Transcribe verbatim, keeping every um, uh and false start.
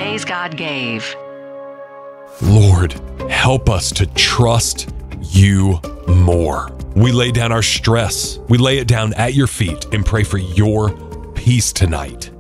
days God gave. Lord, help us to trust you more. We lay down our stress. We lay it down at your feet and pray for your peace tonight.